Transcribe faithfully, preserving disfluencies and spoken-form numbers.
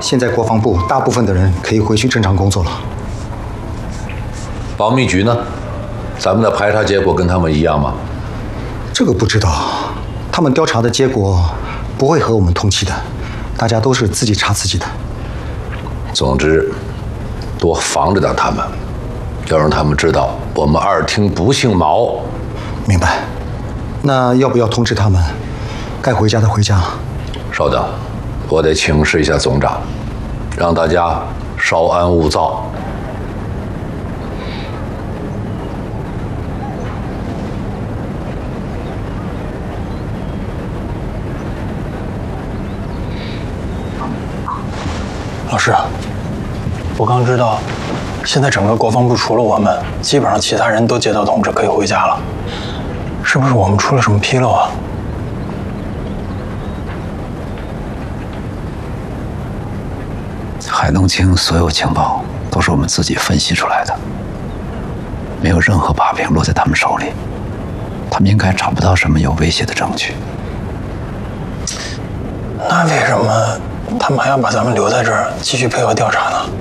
现在国防部大部分的人可以回去正常工作了。 保密局呢？咱们的排查结果跟他们一样吗？ 这个不知道，他们调查的结果不会和我们通气的，大家都是自己查自己的。 总之，多防着点他们，要让他们知道我们二厅不姓毛。 明白。那要不要通知他们，该回家的回家？ 稍等，我得请示一下总长，让大家稍安勿躁。 老师，我刚知道，现在整个国防部除了我们，基本上其他人都接到通知可以回家了，是不是我们出了什么纰漏啊？ 海东青所有情报都是我们自己分析出来的，没有任何把柄落在他们手里，他们应该找不到什么有威胁的证据。 那为什么他们还要把咱们留在这儿继续配合调查呢？